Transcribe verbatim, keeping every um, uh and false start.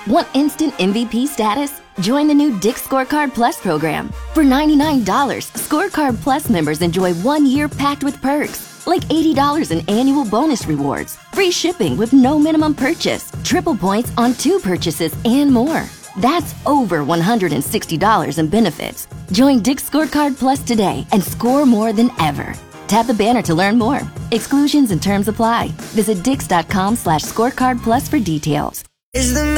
Want instant M V P status? Join the new Dick's Scorecard Plus program. For ninety-nine dollars, Scorecard Plus members enjoy one year packed with perks, like eighty dollars in annual bonus rewards, free shipping with no minimum purchase, triple points on two purchases, and more. That's over one hundred sixty dollars in benefits. Join Dick's Scorecard Plus today and score more than ever. Tap the banner to learn more. Exclusions and terms apply. Visit dix.com slash scorecard plus for details. Is the